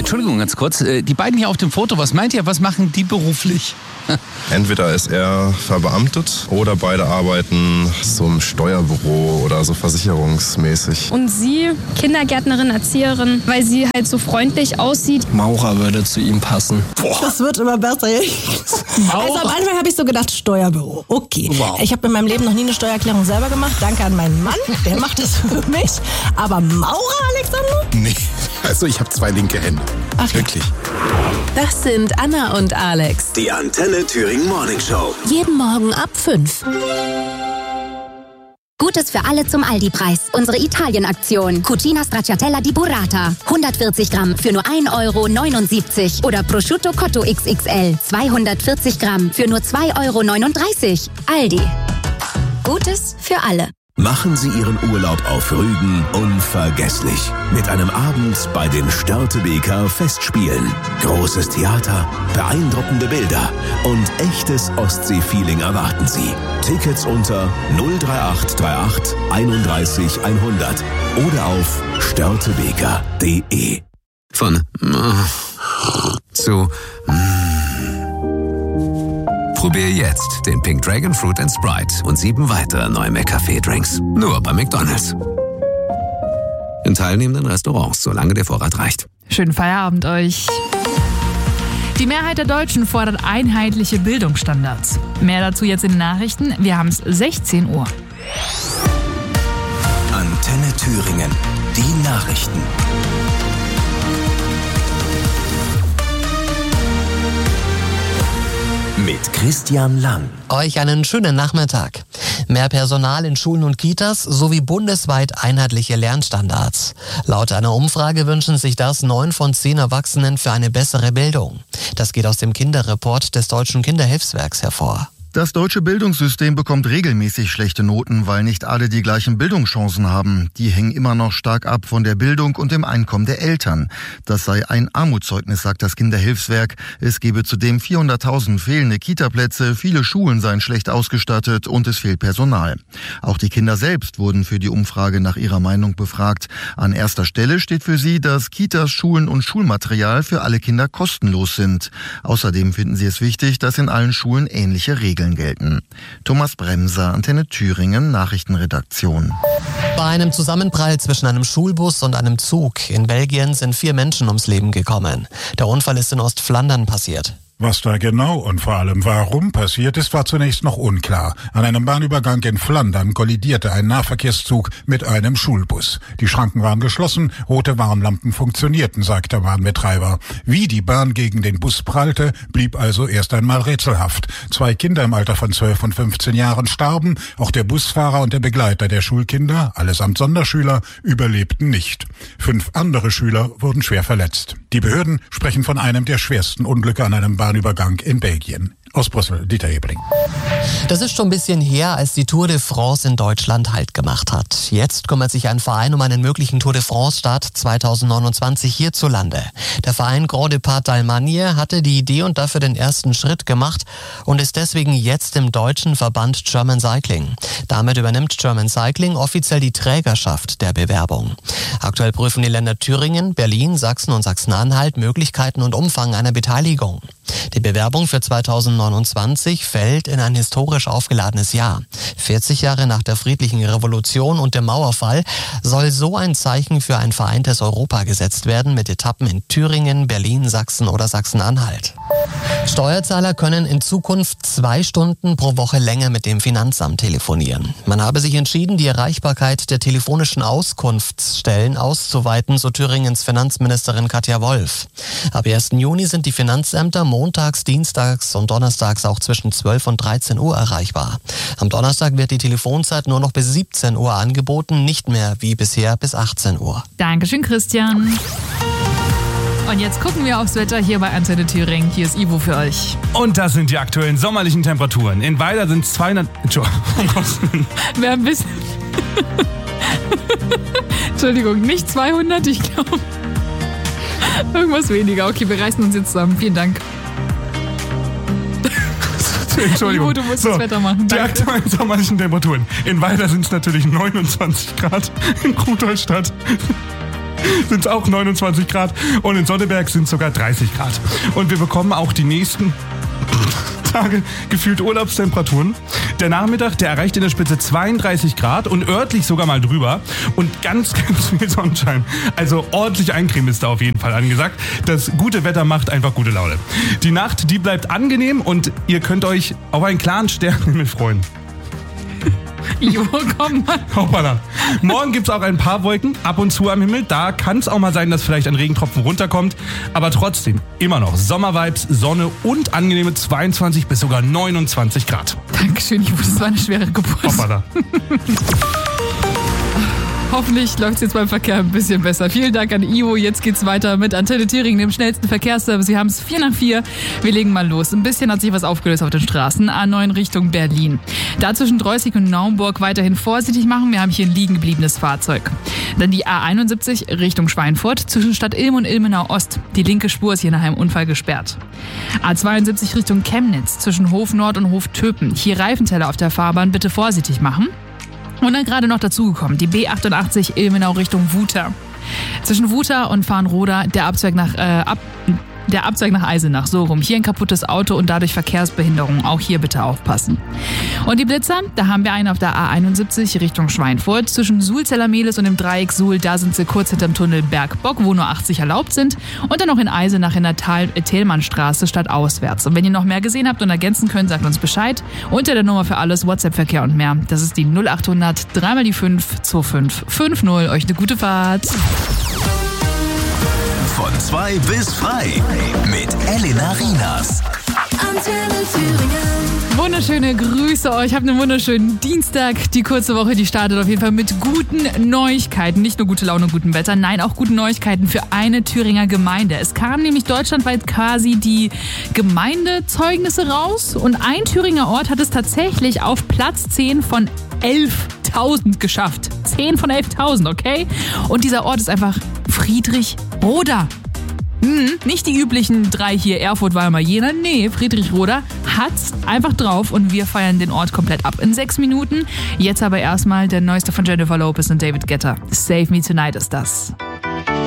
Entschuldigung, ganz kurz. Die beiden hier auf dem Foto, was meint ihr, was machen die beruflich? Entweder ist er verbeamtet oder beide arbeiten so im Steuerbüro oder so versicherungsmäßig. Und sie, Kindergärtnerin, Erzieherin, weil sie halt so freundlich aussieht. Maurer würde zu ihm passen. Boah. Das wird immer besser. Also am Anfang habe ich so gedacht, Steuerbüro. Okay. Wow. Ich habe in meinem Leben noch nie eine Steuererklärung selber gemacht. Danke an meinen Mann, der macht das für mich. Aber Maurer, Alexander? Nee, also ich habe 2 linke Hände. Ach, wirklich. Das sind Anna und Alex. Die Antenne Thüringen Morning Show. Jeden Morgen ab 5. Gutes für alle zum Aldi-Preis. Unsere Italien-Aktion. Cucina Stracciatella di Burrata. 140 Gramm für nur 1,79 € Oder Prosciutto Cotto XXL. 240 Gramm für nur 2,39 €. Aldi. Gutes für alle. Machen Sie Ihren Urlaub auf Rügen unvergesslich. Mit einem Abend bei den Störtebeker Festspielen. Großes Theater, beeindruckende Bilder und echtes Ostsee-Feeling erwarten Sie. Tickets unter 03838 31 100 oder auf störtebeker.de. Von zu Probier jetzt den Pink Dragon Fruit & Sprite und 7 weitere neue McCafé-Drinks. Nur bei McDonald's. In teilnehmenden Restaurants, solange der Vorrat reicht. Schönen Feierabend euch. Die Mehrheit der Deutschen fordert einheitliche Bildungsstandards. Mehr dazu jetzt in den Nachrichten. Wir haben es 16 Uhr. Antenne Thüringen. Die Nachrichten. Mit Christian Lang. Euch einen schönen Nachmittag. Mehr Personal in Schulen und Kitas sowie bundesweit einheitliche Lernstandards. Laut einer Umfrage wünschen sich das 9 von 10 Erwachsenen für eine bessere Bildung. Das geht aus dem Kinderreport des Deutschen Kinderhilfswerks hervor. Das deutsche Bildungssystem bekommt regelmäßig schlechte Noten, weil nicht alle die gleichen Bildungschancen haben. Die hängen immer noch stark ab von der Bildung und dem Einkommen der Eltern. Das sei ein Armutszeugnis, sagt das Kinderhilfswerk. Es gebe zudem 400.000 fehlende Kitaplätze, viele Schulen seien schlecht ausgestattet und es fehlt Personal. Auch die Kinder selbst wurden für die Umfrage nach ihrer Meinung befragt. An erster Stelle steht für sie, dass Kitas, Schulen und Schulmaterial für alle Kinder kostenlos sind. Außerdem finden sie es wichtig, dass in allen Schulen ähnliche Regeln gelten. Thomas Bremser, Antenne Thüringen, Nachrichtenredaktion. Bei einem Zusammenprall zwischen einem Schulbus und einem Zug in Belgien sind 4 Menschen ums Leben gekommen. Der Unfall ist in Ostflandern passiert. Was da genau und vor allem warum passiert ist, war zunächst noch unklar. An einem Bahnübergang in Flandern kollidierte ein Nahverkehrszug mit einem Schulbus. Die Schranken waren geschlossen, rote Warnlampen funktionierten, sagt der Bahnbetreiber. Wie die Bahn gegen den Bus prallte, blieb also erst einmal rätselhaft. 2 Kinder im Alter von 12 und 15 Jahren starben, auch der Busfahrer und der Begleiter der Schulkinder, allesamt Sonderschüler, überlebten nicht. 5 andere Schüler wurden schwer verletzt. Die Behörden sprechen von einem der schwersten Unglücke an einem Bahnübergang in Belgien. Aus Brüssel, Dieter Hebling. Das ist schon ein bisschen her, als die Tour de France in Deutschland Halt gemacht hat. Jetzt kümmert sich ein Verein um einen möglichen Tour de France-Start 2029 hierzulande. Der Verein Grand Départ d'Allemagne hatte die Idee und dafür den ersten Schritt gemacht und ist deswegen jetzt im deutschen Verband German Cycling. Damit übernimmt German Cycling offiziell die Trägerschaft der Bewerbung. Aktuell prüfen die Länder Thüringen, Berlin, Sachsen und Sachsen-Anhalt Möglichkeiten und Umfang einer Beteiligung. Die Bewerbung für 2029 fällt in ein historisch aufgeladenes Jahr. 40 Jahre nach der friedlichen Revolution und dem Mauerfall soll so ein Zeichen für ein vereintes Europa gesetzt werden mit Etappen in Thüringen, Berlin, Sachsen oder Sachsen-Anhalt. Steuerzahler können in Zukunft 2 Stunden pro Woche länger mit dem Finanzamt telefonieren. Man habe sich entschieden, die Erreichbarkeit der telefonischen Auskunftsstellen auszuweiten, so Thüringens Finanzministerin Katja Wolf. Ab 1. Juni sind die Finanzämter montags, dienstags und donnerstags auch zwischen 12 und 13 Uhr erreichbar. Am Donnerstag wird die Telefonzeit nur noch bis 17 Uhr angeboten, nicht mehr wie bisher bis 18 Uhr. Dankeschön, Christian. Und jetzt gucken wir aufs Wetter hier bei Antenne Thüringen. Hier ist Ivo für euch. Und das sind die aktuellen sommerlichen Temperaturen. In Weiler sind es 200... Wer ein bisschen... Entschuldigung, nicht 200, ich glaube... Irgendwas weniger. Okay, wir reißen uns jetzt zusammen. Vielen Dank. Entschuldigung. Ivo, du musst das Wetter machen. Die aktuellen sommerlichen Temperaturen. In Weiler sind es natürlich 29 Grad. In Rudolstadt sind es auch 29 Grad und in Sonneberg sind es sogar 30 Grad. Und wir bekommen auch die nächsten Tage gefühlt Urlaubstemperaturen. Der Nachmittag, der erreicht in der Spitze 32 Grad und örtlich sogar mal drüber und ganz, ganz viel Sonnenschein. Also ordentlich Eincremen ist da auf jeden Fall angesagt. Das gute Wetter macht einfach gute Laune. Die Nacht, die bleibt angenehm und ihr könnt euch auf einen klaren Sternenhimmel freuen. Jo, komm mal. Hoppala. Morgen gibt es auch ein paar Wolken ab und zu am Himmel. Da kann es auch mal sein, dass vielleicht ein Regentropfen runterkommt. Aber trotzdem immer noch Sommervibes, Sonne und angenehme 22 bis sogar 29 Grad. Dankeschön, Ivo, das war eine schwere Geburt. Hoppala. Hoffentlich läuft es jetzt beim Verkehr ein bisschen besser. Vielen Dank an Ivo. Jetzt geht's weiter mit Antenne Thüringen, dem schnellsten Verkehrsservice. Sie haben es 4:04. Wir legen mal los. Ein bisschen hat sich was aufgelöst auf den Straßen. A9 Richtung Berlin. Da zwischen Dreußig und Naumburg weiterhin vorsichtig machen. Wir haben hier ein liegen gebliebenes Fahrzeug. Dann die A71 Richtung Schweinfurt zwischen Stadt Ilm und Ilmenau Ost. Die linke Spur ist hier nach einem Unfall gesperrt. A72 Richtung Chemnitz zwischen Hof Nord und Hof Töpen. Hier Reifenteller auf der Fahrbahn, bitte vorsichtig machen. Und dann gerade noch dazugekommen, die B88 Ilmenau Richtung Wuter. Zwischen Wuter und Farnroda der Abzweig nach Eisenach, so rum. Hier ein kaputtes Auto und dadurch Verkehrsbehinderung. Auch hier bitte aufpassen. Und die Blitzer, da haben wir einen auf der A71 Richtung Schweinfurt. Zwischen Sulzeller-Mehlis und dem Dreieck Suhl, da sind sie kurz hinterm Tunnel Bergbock, wo nur 80 erlaubt sind. Und dann noch in Eisenach in der Thelmannstraße stadtauswärts. Und wenn ihr noch mehr gesehen habt und ergänzen könnt, sagt uns Bescheid. Unter der Nummer für alles, WhatsApp-Verkehr und mehr. Das ist die 0800 3 die 5 25 50. Euch eine gute Fahrt. Von 2 bis frei mit Elena Rienas. Antenne Thüringen. Wunderschöne Grüße euch. Habt einen wunderschönen Dienstag. Die kurze Woche, die startet auf jeden Fall mit guten Neuigkeiten. Nicht nur gute Laune und gutem Wetter, nein, auch gute Neuigkeiten für eine Thüringer Gemeinde. Es kamen nämlich deutschlandweit quasi die Gemeindezeugnisse raus und ein Thüringer Ort hat es tatsächlich auf Platz 10 von 11.000 geschafft. 10 von 11.000, okay? Und dieser Ort ist einfach Friedrichroda. Nicht die üblichen 3 hier, Erfurt, Weimar, Jena. Nee, Friedrichroda hat's einfach drauf und wir feiern den Ort komplett ab in 6 Minuten. Jetzt aber erstmal der neueste von Jennifer Lopez und David Guetta. Save Me Tonight ist das.